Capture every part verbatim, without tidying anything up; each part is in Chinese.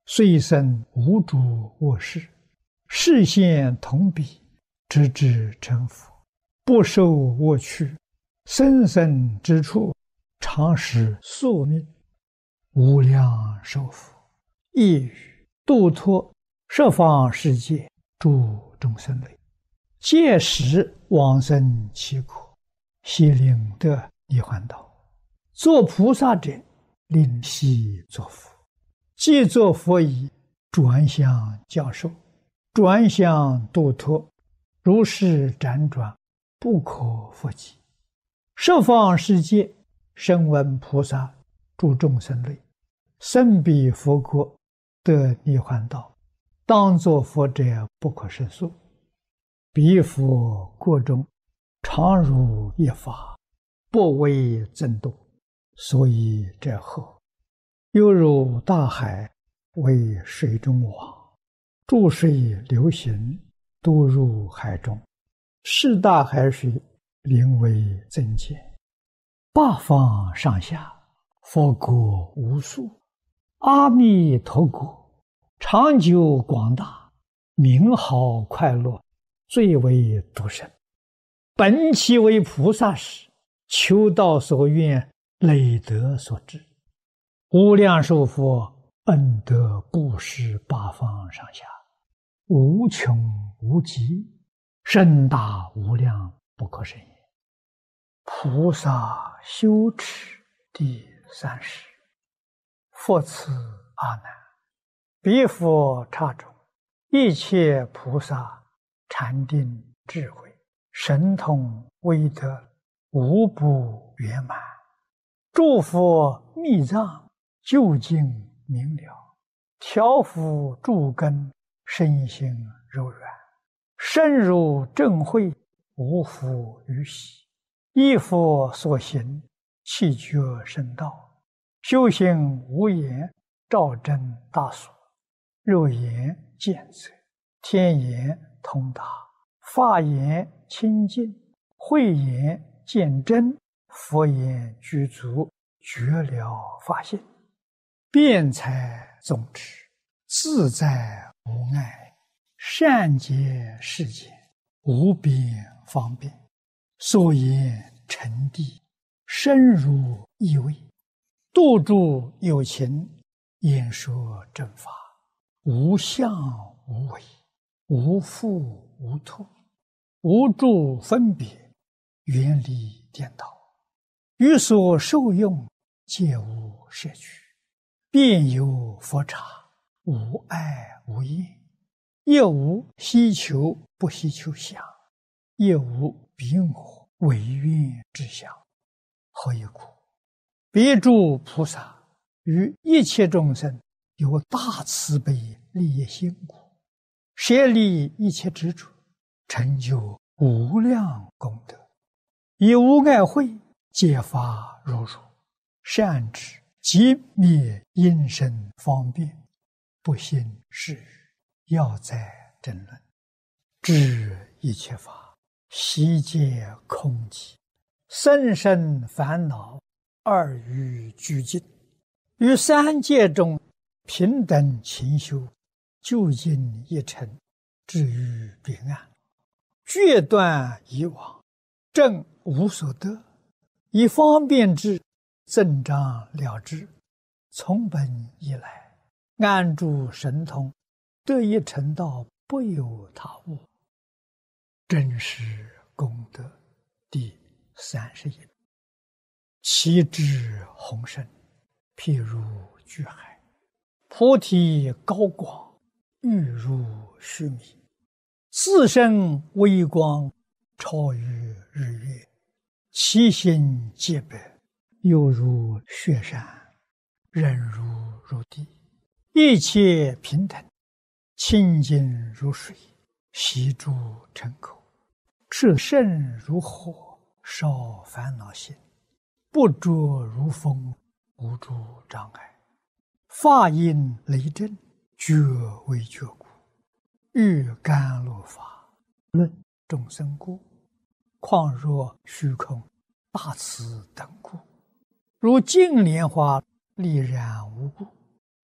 遂生无主卧室，视线同彼，直至成佛，不受我去，生生之处，常使宿命，无量寿佛，一语度脱十方世界诸众生类，届时往生其国，悉令得涅槃道。做菩萨者，令悉作佛。既作佛已，转向教授，转向度脱，如是辗转，不可复计。十方世界，声闻菩萨诸众生类，生彼佛国，得涅槃道，当作佛者不可胜数。彼佛国中，常如一法，不为增度，所以者何？犹如大海，为水中网，注水流行，都入海中，是大海水，名为增减。八方上下，佛国无数，阿弥陀国，长久广大，名好快乐，最为独生。本其为菩萨时，求道所愿，累德所致。无量寿佛恩德布施八方上下，无穷无极，深大无量，不可胜也。菩萨修持第三十。复次阿难，彼佛刹中，一切菩萨禅定智慧神通威德，无不圆满。诸佛密藏，究竟明了，调伏诸根，身心柔软，深入正慧，无复于喜。依佛所行，气觉深道，修行无言，照真大所。肉眼见则，天眼通达，法眼清净，慧眼见真，佛眼具足，觉了法性。辩才总持，自在无碍，善解世间，无边方便。所言成谛，深入意味，度诸有情，演说正法，无相无为，无复无脱，无诸分别，远离颠倒，于所受用，皆无摄取。便有佛刹，无爱无厌，亦无希求不希求相，亦无彼我违愿之相。何以故？彼诸菩萨于一切众生有大慈悲利益心故，舍离一切执着，成就无量功德，以无碍慧解发如如，善知即灭因身方便，不信是语，要在争论。知一切法，悉皆空寂，生生烦恼，二欲俱尽。于三界中，平等勤修，究竟一尘，至于彼岸。决断以往，正无所得，以方便之，增长了之。从本以来，安住神通，得一成道，不有他物。真实功德第三十一。其智宏深，譬如巨海，菩提高广，欲如须弥，自身微光，超于日月，其心皆白，犹如雪山，忍如如地，一切平等，清净如水，悉诸尘口，炽盛如火，烧烦恼心，不着如风，无诸障碍。法音雷震，觉为觉故，欲甘露法，论众生故，况若虚空，大慈等故。如净莲花，力然无故，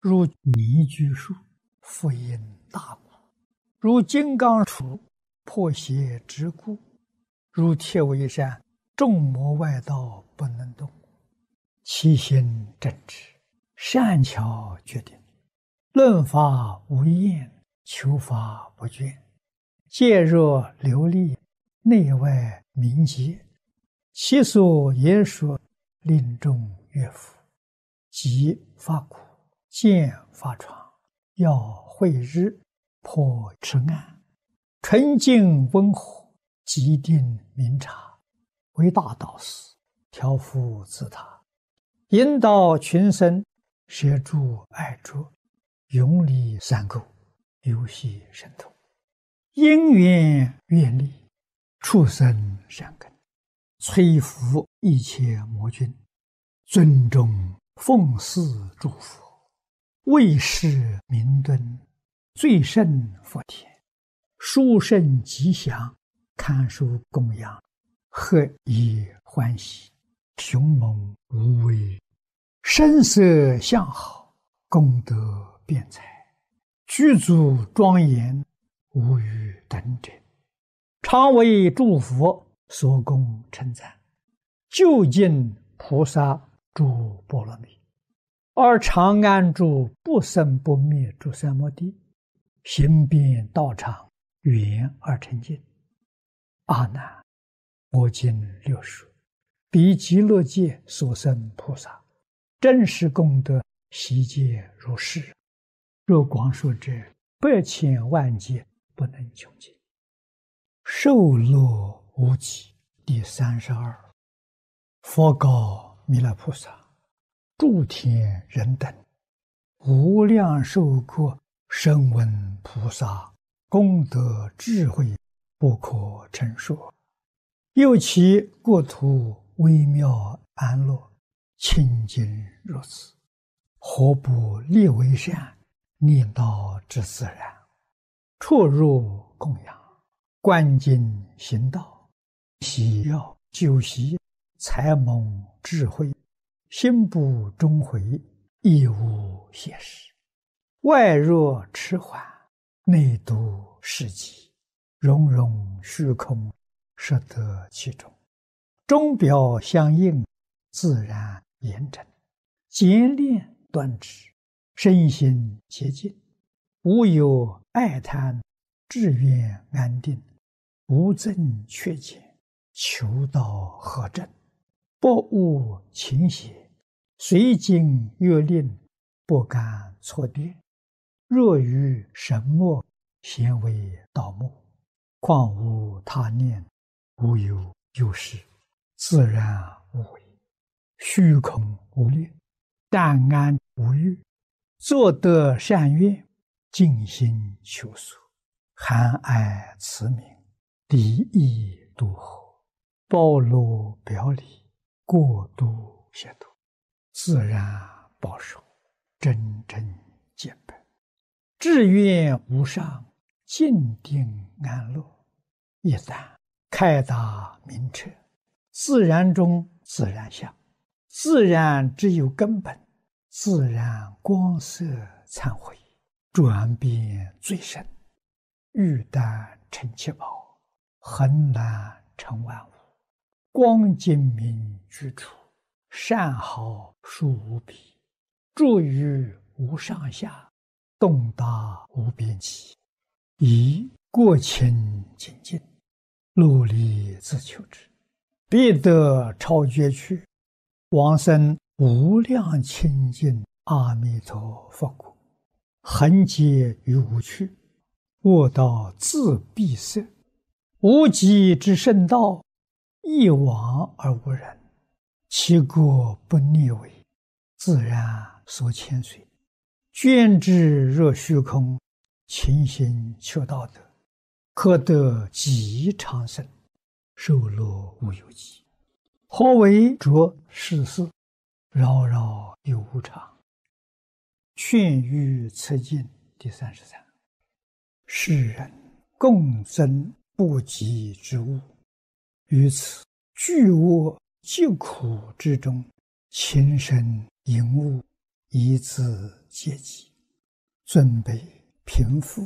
如泥居树，复因大鼓；如金刚杵，破邪之故；如铁围山，众魔外道不能动。其心正直，善巧决定，论法无厌，求法不倦，戒若流利，内外明洁。其所言说，令众悦服。即发苦，见发疮，要慧日，破痴暗，纯净温和，极定明察，为大导师，调伏自他，引导群生，摄诸爱着，永离三垢，游戏神通，因缘愿力，畜生善根，摧伏一切魔君，尊重奉祀诸佛，为世明敦，最胜佛田，殊胜吉祥，堪受供养，何以欢喜，雄猛无畏，声色相好，功德辩才，具足庄严，无与等者，常为诸佛所供称赞，究竟菩萨诸波罗蜜，而常安住不生不灭诸三摩地，行遍道场，圆而成净。阿难，我今略说，彼极乐界所生菩萨，真实功德悉皆如是。若光说者，百千万劫不能穷尽。受乐无极。第三十二，佛告弥勒菩萨：诸天人等，无量寿国声闻菩萨功德智慧不可称说，又其国土微妙安乐，清净如此，何不立为善，念道之自然，出入供养，观经行道，喜要修习，才蒙智慧，心不终回，亦无邪事。外若迟缓，内度世极，融融虚空，摄得其中，钟表相应，自然严整，简练端直，身心洁净，无有爱贪，志愿安定，无增缺减，求道合正，不误情邪，随经阅令，不敢错跌。若于神墨，咸为盗墓，况无他念，无有有事，自然无为，虚空无虑，淡安无欲，作得善愿，尽心求索，含爱慈悯，离意度合，包罗表里，过度协度，自然保守，真正见本，志愿无上，静定安乐。一旦开达明彻，自然中自然相，自然只有根本，自然光色忏悔，转变最深，玉丹成七宝，恒难成万物，光精明居处，善好殊无比，住于无上下，动达无边际，以过清净尽，努力自求之，必得超绝去，往生无量清净阿弥陀佛国，恒劫于无趣，卧道自闭塞，无极之圣道，一往而无人，其国不逆违，自然所牵随，捐之若虚空，勤行求道德，可得极长生，受乐无有极。何为着世事，扰扰有无常。劝喻此经第三十三。世人共增不及之物，于此巨恶疾苦之中，情深淫恶， 以资接济，尊卑贫富